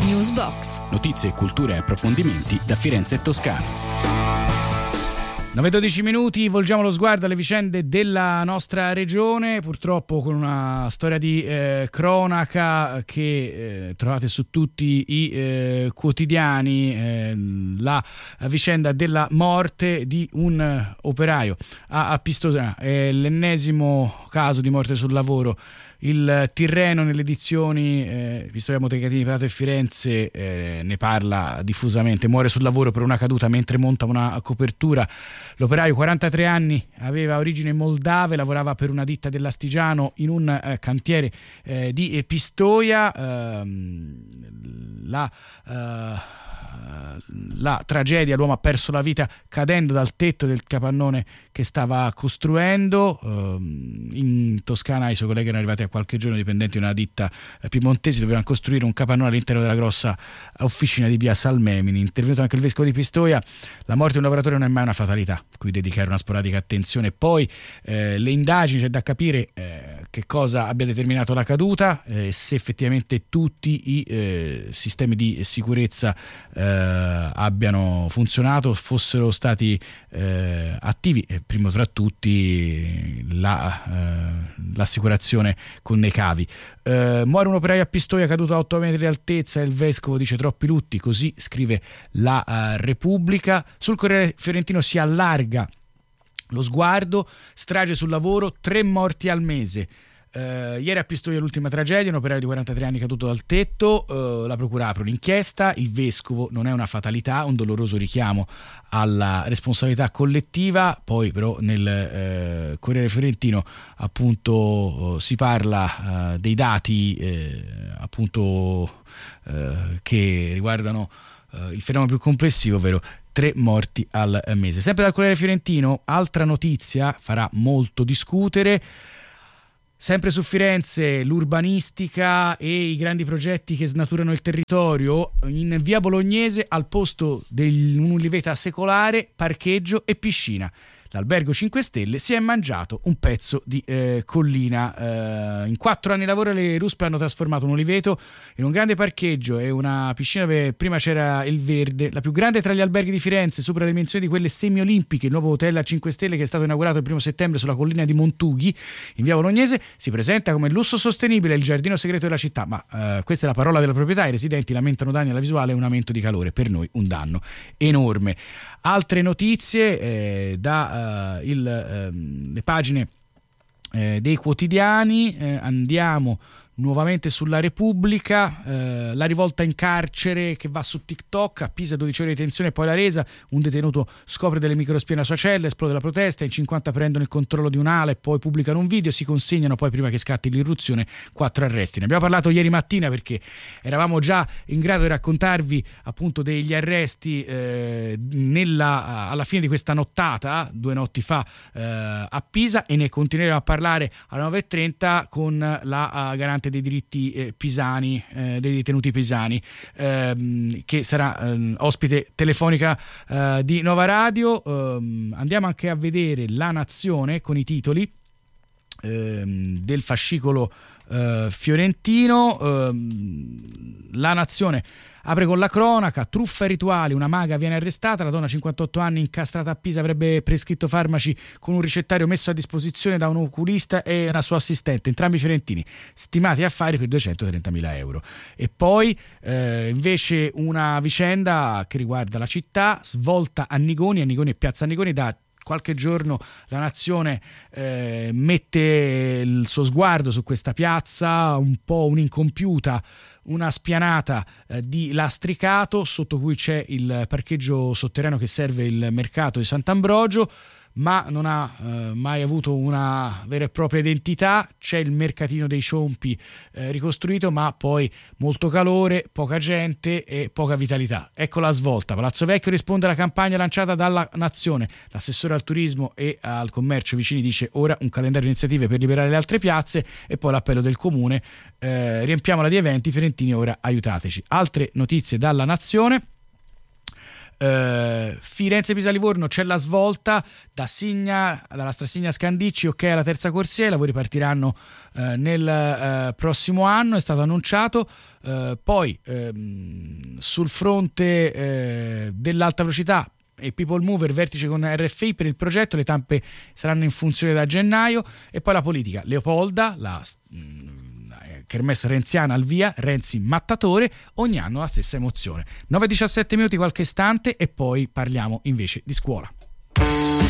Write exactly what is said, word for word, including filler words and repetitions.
Newsbox. Notizie, cultura e approfondimenti da Firenze e Toscana. nove e dodici minuti, volgiamo lo sguardo alle vicende della nostra regione, purtroppo con una storia di eh, cronaca che eh, trovate su tutti i eh, quotidiani, eh, la vicenda della morte di un operaio a, a Pistoia, è l'ennesimo caso di morte sul lavoro. Il Tirreno nelle edizioni eh, Pistoia, Montecatini, Prato e Firenze eh, ne parla diffusamente. Muore sul lavoro per una caduta mentre monta una copertura. L'operaio, quarantatré anni, aveva origine moldave, lavorava per una ditta dell'Astigiano in un eh, cantiere eh, di Pistoia. Eh, la eh, La tragedia: l'uomo ha perso la vita cadendo dal tetto del capannone che stava costruendo. In Toscana i suoi colleghi erano arrivati a qualche giorno, dipendenti di una ditta piemontese, dovevano costruire un capannone all'interno della grossa officina di via Salmemini. Intervenuto anche il vescovo di Pistoia, la morte di un lavoratore non è mai una fatalità, cui dedicare una sporadica attenzione. Poi eh, le indagini, c'è da capire eh, che cosa abbia determinato la caduta, eh, se effettivamente tutti i eh, sistemi di sicurezza eh, abbiano funzionato, fossero stati eh, attivi, e primo tra tutti la, eh, l'assicurazione con dei cavi. Eh, muore un operaio a Pistoia caduto a otto metri di altezza, e il vescovo dice troppi lutti, così scrive la uh, Repubblica. Sul Corriere Fiorentino si allarga lo sguardo: strage sul lavoro, tre morti al mese. Uh, ieri a Pistoia l'ultima tragedia, un operaio di quarantatré anni caduto dal tetto. Uh, la procura apre un'inchiesta. Il vescovo: non è una fatalità, un doloroso richiamo alla responsabilità collettiva. Poi però nel uh, Corriere Fiorentino appunto uh, si parla uh, dei dati uh, appunto uh, che riguardano uh, il fenomeno più complessivo, ovvero tre morti al mese. Sempre dal Corriere Fiorentino, altra notizia farà molto discutere. Sempre su Firenze, l'urbanistica e i grandi progetti che snaturano il territorio. In via Bolognese, al posto di un'oliveta secolare, parcheggio e piscina. L'albergo cinque Stelle si è mangiato un pezzo di eh, collina. Eh, in quattro anni di lavoro le Ruspe hanno trasformato un oliveto in un grande parcheggio e una piscina dove prima c'era il verde, la più grande tra gli alberghi di Firenze, supera le dimensioni di quelle semi-olimpiche. Il nuovo hotel a cinque Stelle, che è stato inaugurato il primo settembre sulla collina di Montughi in via Bolognese, si presenta come il lusso sostenibile e il giardino segreto della città, ma eh, questa è la parola della proprietà. I residenti lamentano danni alla visuale e un aumento di calore. Per noi un danno enorme. Altre notizie eh, da uh, il, eh, le pagine eh, dei quotidiani. Eh, andiamo nuovamente sulla Repubblica. Eh, la rivolta in carcere che va su TikTok. A Pisa dodici ore di detenzione e poi la resa. Un detenuto scopre delle microspie nella sua cella, esplode la protesta, in cinquanta prendono il controllo di un'ala e poi pubblicano un video, si consegnano poi prima che scatti l'irruzione quattro arresti. Ne abbiamo parlato ieri mattina perché eravamo già in grado di raccontarvi appunto degli arresti eh, nella, alla fine di questa nottata, due notti fa eh, a Pisa, e ne continueremo a parlare alle nove e trenta con la uh, garante dei diritti eh, pisani, eh, dei detenuti pisani, ehm, che sarà eh, ospite telefonica eh, di Nova Radio. Eh, andiamo anche a vedere La Nazione con i titoli eh, del fascicolo eh, fiorentino. Eh, La Nazione apre con la cronaca: truffa e rituali, una maga viene arrestata, la donna cinquantotto anni incastrata a Pisa avrebbe prescritto farmaci con un ricettario messo a disposizione da un oculista e una sua assistente, entrambi fiorentini, stimati affari per duecentotrentamila euro. E poi eh, invece una vicenda che riguarda la città, svolta a Nigoni, a Nigoni e piazza Nigoni. Da qualche giorno La Nazione eh, mette il suo sguardo su questa piazza, un po' un'incompiuta, una spianata eh, di lastricato, sotto cui c'è il parcheggio sotterraneo che serve il mercato di Sant'Ambrogio, ma non ha eh, mai avuto una vera e propria identità. C'è il mercatino dei Ciompi eh, ricostruito, ma poi molto calore, poca gente e poca vitalità. Ecco la svolta. Palazzo Vecchio risponde alla campagna lanciata dalla Nazione. L'assessore al turismo e al commercio vicini dice ora un calendario di iniziative per liberare le altre piazze, e poi l'appello del comune: eh, riempiamola di eventi, fiorentini ora aiutateci. Altre notizie dalla Nazione. Eh, Firenze-Pisa-Livorno c'è la svolta da Signa, dalla Strasigna a Scandicci, ok alla terza corsia, i lavori partiranno eh, nel eh, prossimo anno, è stato annunciato. Eh, poi ehm, sul fronte eh, dell'alta velocità e People Mover, vertice con R F I per il progetto, le tappe saranno in funzione da gennaio. E poi la politica, Leopolda, la mh, kermesse renziana al via, Renzi mattatore, ogni anno la stessa emozione. nove e diciassette minuti, qualche istante, e poi parliamo invece di scuola.